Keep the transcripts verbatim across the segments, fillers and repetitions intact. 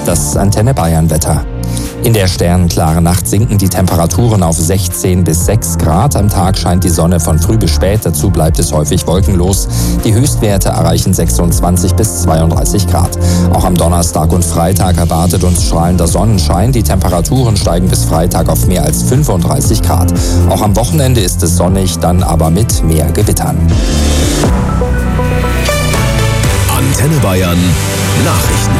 Das Antenne Bayern Wetter. In der sternenklaren Nacht sinken die Temperaturen auf sechzehn bis sechs Grad. Am Tag scheint die Sonne von früh bis spät. Dazu bleibt es häufig wolkenlos. Die Höchstwerte erreichen sechsundzwanzig bis zweiunddreißig Grad. Auch am Donnerstag und Freitag erwartet uns strahlender Sonnenschein. Die Temperaturen steigen bis Freitag auf mehr als fünfunddreißig Grad. Auch am Wochenende ist es sonnig, dann aber mit mehr Gewittern. Antenne Bayern Nachrichten.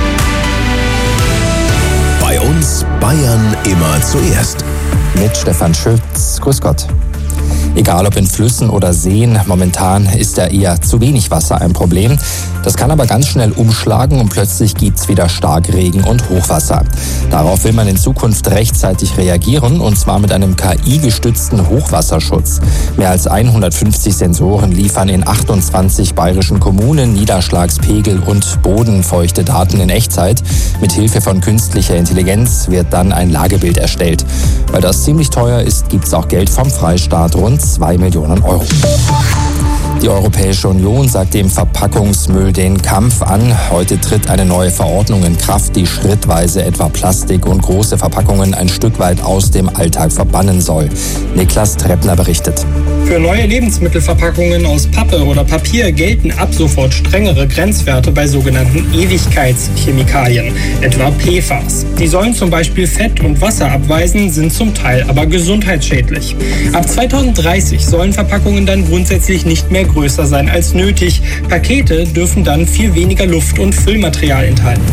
Bei uns Bayern immer zuerst. Mit Stefan Schütz. Grüß Gott. Egal ob in Flüssen oder Seen, momentan ist da eher zu wenig Wasser ein Problem. Das kann aber ganz schnell umschlagen und plötzlich gibt's wieder Starkregen und Hochwasser. Darauf will man in Zukunft rechtzeitig reagieren, und zwar mit einem K I-gestützten Hochwasserschutz. Mehr als hundertfünfzig Sensoren liefern in achtundzwanzig bayerischen Kommunen Niederschlagspegel und bodenfeuchte Daten in Echtzeit. Mit Hilfe von künstlicher Intelligenz wird dann ein Lagebild erstellt. Weil das ziemlich teuer ist, gibt's auch Geld vom Freistaat, rund zwei Millionen Euro. Die Europäische Union sagt dem Verpackungsmüll den Kampf an. Heute tritt eine neue Verordnung in Kraft, die schrittweise etwa Plastik und große Verpackungen ein Stück weit aus dem Alltag verbannen soll. Niklas Treppner berichtet. Für neue Lebensmittelverpackungen aus Pappe oder Papier gelten ab sofort strengere Grenzwerte bei sogenannten Ewigkeitschemikalien, etwa P F A S. Die sollen zum Beispiel Fett und Wasser abweisen, sind zum Teil aber gesundheitsschädlich. Ab zweitausenddreißig sollen Verpackungen dann grundsätzlich nicht mehr größer sein als nötig. Pakete dürfen dann viel weniger Luft- und Füllmaterial enthalten.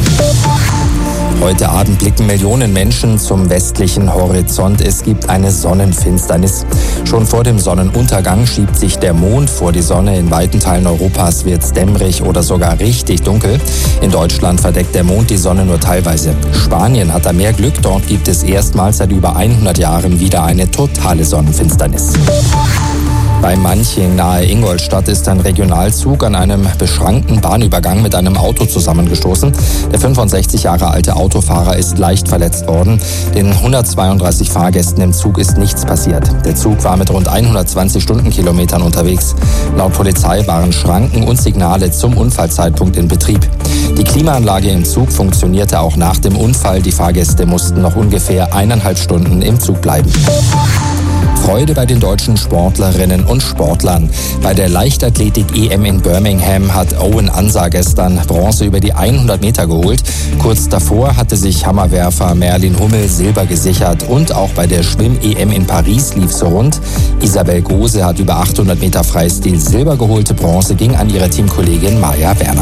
Heute Abend blicken Millionen Menschen zum westlichen Horizont. Es gibt eine Sonnenfinsternis. Schon vor dem Sonnenuntergang schiebt sich der Mond vor die Sonne. In weiten Teilen Europas wird es dämmerig oder sogar richtig dunkel. In Deutschland verdeckt der Mond die Sonne nur teilweise. Spanien hat da mehr Glück. Dort gibt es erstmals seit über hundert Jahren wieder eine totale Sonnenfinsternis. Bei Manching nahe Ingolstadt ist ein Regionalzug an einem beschrankten Bahnübergang mit einem Auto zusammengestoßen. Der fünfundsechzig Jahre alte Autofahrer ist leicht verletzt worden. Den hundertzweiunddreißig Fahrgästen im Zug ist nichts passiert. Der Zug war mit rund hundertzwanzig Stundenkilometern unterwegs. Laut Polizei waren Schranken und Signale zum Unfallzeitpunkt in Betrieb. Die Klimaanlage im Zug funktionierte auch nach dem Unfall. Die Fahrgäste mussten noch ungefähr eineinhalb Stunden im Zug bleiben. Freude bei den deutschen Sportlerinnen und Sportlern. Bei der Leichtathletik-E M in Birmingham hat Owen Ansa gestern Bronze über die hundert Meter geholt. Kurz davor hatte sich Hammerwerfer Merlin Hummel Silber gesichert, und auch bei der Schwimm-E M in Paris lief so rund. Isabel Gose hat über achthundert Meter Freistil Silber geholte. Bronze ging an ihre Teamkollegin Maja Werner.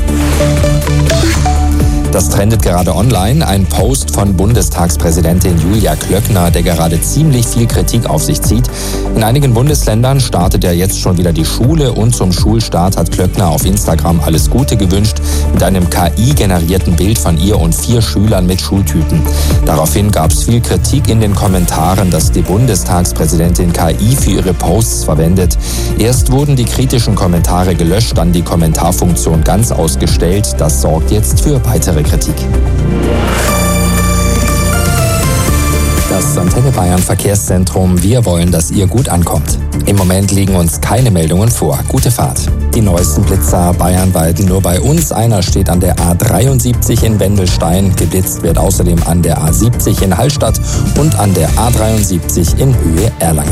Das trendet gerade online. Ein Post von Bundestagspräsidentin Julia Klöckner, der gerade ziemlich viel Kritik auf sich zieht. In einigen Bundesländern startet ja jetzt schon wieder die Schule, und zum Schulstart hat Klöckner auf Instagram alles Gute gewünscht mit einem K I-generierten Bild von ihr und vier Schülern mit Schultüten. Daraufhin gab es viel Kritik in den Kommentaren, dass die Bundestagspräsidentin K I für ihre Posts verwendet. Erst wurden die kritischen Kommentare gelöscht, dann die Kommentarfunktion ganz ausgestellt. Das sorgt jetzt für weitere Kritik. Das Antenne Bayern Verkehrszentrum. Wir wollen, dass ihr gut ankommt. Im Moment liegen uns keine Meldungen vor. Gute Fahrt. Die neuesten Blitzer bayernweit nur bei uns. Einer steht an der A dreiundsiebzig in Wendelstein. Geblitzt wird außerdem an der A siebzig in Hallstatt und an der A dreiundsiebzig in Höhe Erlangen.